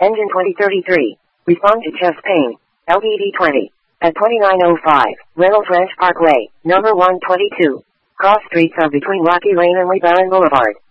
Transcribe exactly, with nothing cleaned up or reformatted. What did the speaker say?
Engine twenty thirty-three. Respond to chest pain. L P D twenty. At twenty-nine oh five, Reynolds Ranch Parkway, number one twenty-two. Cross streets are between Rocky Lane and LeBaron Boulevard.